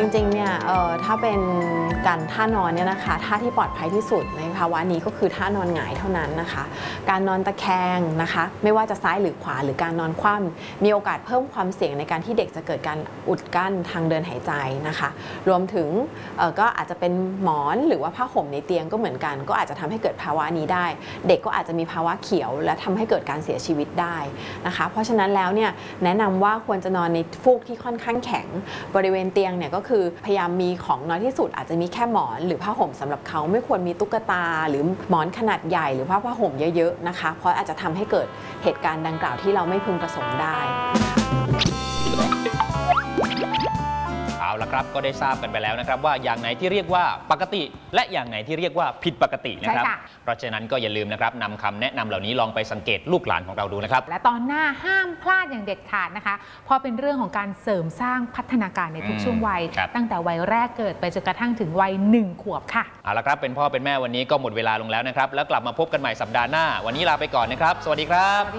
จริงๆเนี่ยถ้าเป็นการท่านอนเนี่ยนะคะท่าที่ปลอดภัยที่สุดในภาวะนี้ก็คือท่านอนหงายเท่านั้นนะคะการนอนตะแคงนะคะไม่ว่าจะซ้ายหรือขวาหรือการนอนคว่ำมีโอกาสเพิ่มความเสี่ยงในการที่เด็กจะเกิดการอุดกั้นทางเดินหายใจนะคะรวมถึงก็อาจจะเป็นหมอนหรือว่าผ้าห่มในเตียงก็เหมือนกันก็อาจจะทำให้เกิดภาวะนี้ได้เด็กก็อาจจะมีภาวะเขียวและทำให้เกิดการเสียชีวิตได้นะคะเพราะฉะนั้นแล้วเนี่ยแนะนำว่าควรจะนอนในฟูกที่ค่อนข้างแข็งบริเวณเตียงเนี่ยก็คือพยายามมีของน้อยที่สุดอาจจะมีแค่หมอนหรือผ้าห่มสำหรับเขาไม่ควรมีตุ๊กตาหรือหมอนขนาดใหญ่หรือผ้าห่มเยอะๆนะคะเพราะอาจจะทำให้เกิดเหตุการณ์ดังกล่าวที่เราไม่พึงประสงค์ได้เอาละครับก็ได้ทราบกันไปแล้วนะครับว่าอย่างไหนที่เรียกว่าปกติและอย่างไหนที่เรียกว่าผิดปกตินะครับเพราะฉะนั้นก็อย่าลืมนะครับนำคำแนะนำเหล่านี้ลองไปสังเกตลูกหลานของเราดูนะครับและตอนหน้าห้ามพลาดอย่างเด็ดขาดนะคะเพราะเป็นเรื่องของการเสริมสร้างพัฒนาการในทุกช่วงวัยตั้งแต่วัยแรกเกิดไปจนกระทั่งถึงวัย1 ขวบค่ะเอาละครับเป็นพ่อเป็นแม่วันนี้ก็หมดเวลาลงแล้วนะครับแล้วกลับมาพบกันใหม่สัปดาห์หน้าวันนี้ลาไปก่อนนะครับสวัสดีครับ